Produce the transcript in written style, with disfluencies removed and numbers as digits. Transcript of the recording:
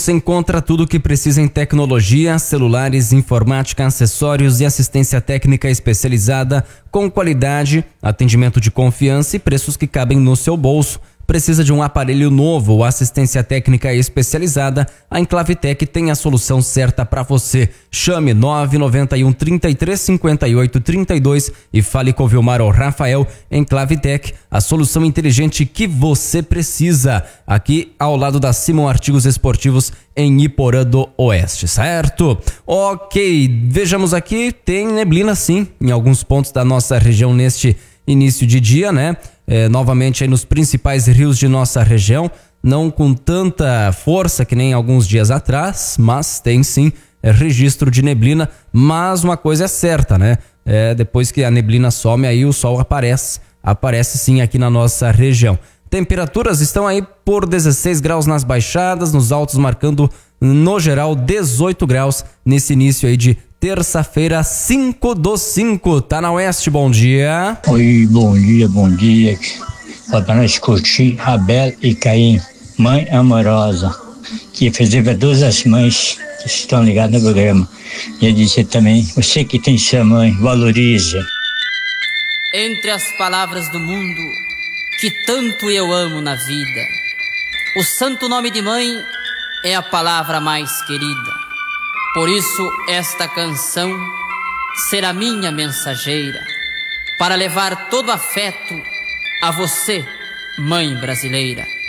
Você encontra tudo o que precisa em tecnologia, celulares, informática, acessórios e assistência técnica especializada com qualidade, atendimento de confiança e preços que cabem no seu bolso. Precisa de um aparelho novo ou assistência técnica especializada? A Enclavitec tem a solução certa para você. Chame 991 33 58 32 e fale com o Vilmar ou Rafael. Enclavitec, a solução inteligente que você precisa. Aqui ao lado da Simon Artigos Esportivos em Iporã do Oeste, certo? Ok, vejamos aqui, tem neblina sim em alguns pontos da nossa região neste início de dia, né? Novamente aí nos principais rios de nossa região, não com tanta força que nem alguns dias atrás, mas tem sim registro de neblina. Mas uma coisa é certa, né? Depois que a neblina some, aí o sol aparece sim aqui na nossa região. Temperaturas estão aí por 16 graus nas baixadas, nos altos marcando no geral 18 graus nesse início aí de terça-feira, 5/5. Tá na Oeste, bom dia. Oi, bom dia. Só pra nós curtir Abel e Caim, mãe amorosa, que fez duas das mães que estão ligadas no programa. E eu disse também, você que tem sua mãe, valorize. Entre as palavras do mundo que tanto eu amo na vida, o santo nome de mãe é a palavra mais querida. Por isso esta canção será minha mensageira, para levar todo afeto a você, mãe brasileira.